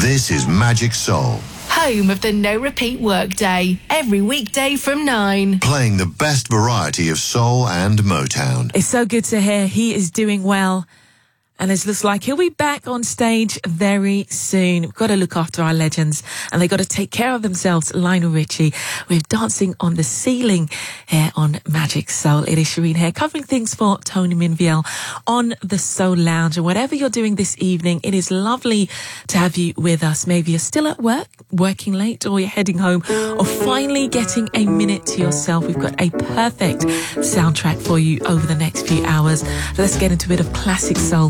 This is Magic Soul. Home of the No Repeat Workday. Every weekday from 9. Playing the best variety of soul and Motown. It's so good to hear he is doing well. And it looks like he'll be back on stage very soon. We've got to look after our legends and they've got to take care of themselves. Lionel Richie with Dancing on the Ceiling here on Magic Soul. It is Shireen here covering things for Tony Minviel on the Soul Lounge. And whatever you're doing this evening, it is lovely to have you with us. Maybe you're still at work, working late, or you're heading home, or finally getting a minute to yourself. We've got a perfect soundtrack for you over the next few hours. Let's get into a bit of classic soul